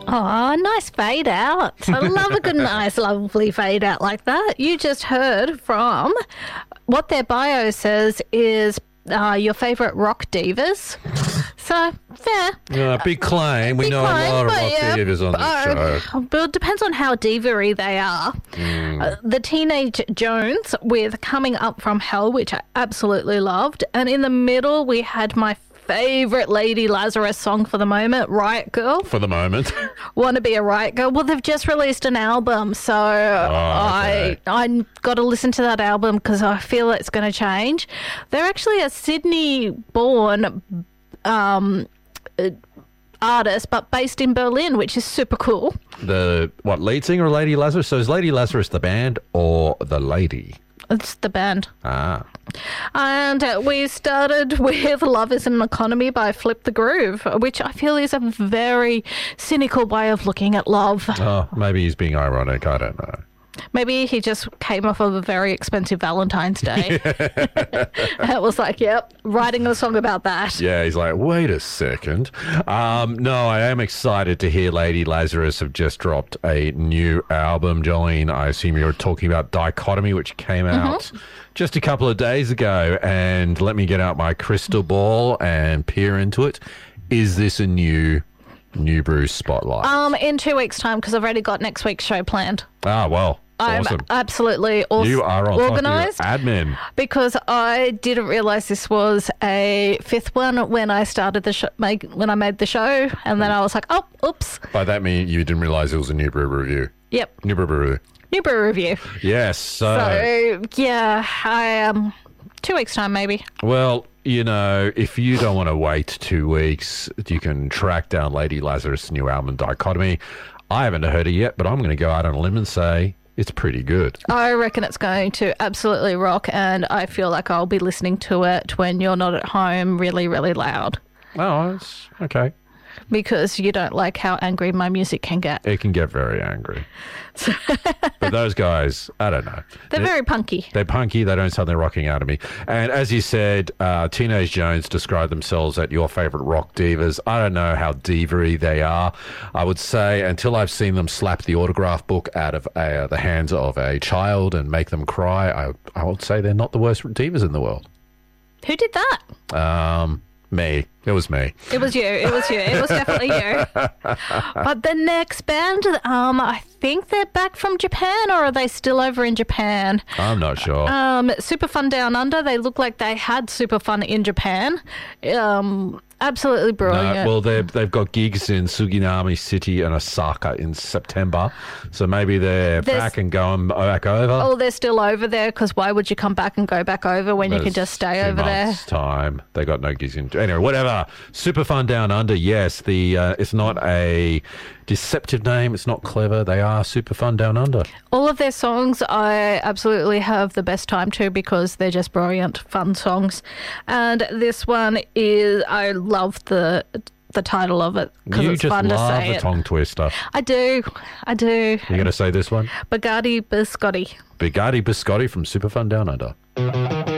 Oh, nice fade out. I love a good, nice, lovely fade out like that. You just heard from what their bio says is your favourite rock divas. So, fair. Big claim. We know a lot of rock divas on this show. But it depends on how diva-y they are. The Teenage Jones with Coming Up From Hell, which I absolutely loved. And in the middle, we had my favourite Lady Lazarus song for the moment, Riot Girl. For the moment. Want to be a Riot Girl? Well, they've just released an album, so I got to listen to that album because I feel it's going to change. They're actually a Sydney-born artist, but based in Berlin, which is super cool. The lead singer, Lady Lazarus? So is Lady Lazarus the band or the lady? It's the band. Ah. And we started with Love is an Economy by Flip the Groove, which I feel is a very cynical way of looking at love. Oh, maybe he's being ironic. I don't know. Maybe he just came off of a very expensive Valentine's Day. It was like, yep, writing a song about that. Yeah, he's like, wait a second. No, I am excited to hear Lady Lazarus have just dropped a new album. Jolene, I assume you're talking about Dichotomy, which came out just a couple of days ago. And let me get out my crystal ball and peer into it. Is this a new brew spotlight? In 2 weeks' time, because I've already got next week's show planned. Ah, well. I'm awesome. Absolutely You are on organised. top of your admin. Because I didn't realise this was a fifth one when I started the show, when I made the show, and then I was like, oh, oops. By that mean you didn't realise it was a new brew review. Yep. New brew review. New brew review. Yes. So yeah, I am 2 weeks' time maybe. Well, you know, if you don't want to wait 2 weeks, you can track down Lady Lazarus' new album, Dichotomy. I haven't heard it yet, but I'm going to go out on a limb and say it's pretty good. I reckon it's going to absolutely rock, and I feel like I'll be listening to it when you're not at home really, really loud. Oh, it's okay. Because you don't like how angry my music can get. It can get very angry. But those guys, I don't know. They're very punky. They're punky. They don't sound they're rocking out of me. And as you said, Teenage Jones described themselves as your favourite rock divas. I don't know how diva-y they are. I would say until I've seen them slap the autograph book out of the hands of a child and make them cry, I would say they're not the worst divas in the world. Who did that? Me. It was me. It was you. It was you. It was definitely you. But the next band, I think they're back from Japan, or are they still over in Japan? I'm not sure. Super Fun Down Under. They look like they had Super Fun in Japan. Absolutely brilliant. No, well, they've got gigs in Suginami City and Osaka in September, so maybe they're back and going back over. Oh, they're still over there, because why would you come back and go back over when you can just stay over there? 2 months' time. They got no gigs in. Anyway, whatever. Super Fun Down Under. Yes, it's not a deceptive name. It's not clever. They are Super Fun Down Under. All of their songs I absolutely have the best time to, because they're just brilliant, fun songs. And this one is, I love the title of it because it's fun to say. You just love a tongue twister. I do. You're going to say this one? Bugatti Biscotti. Bugatti Biscotti from Super Fun Down Under.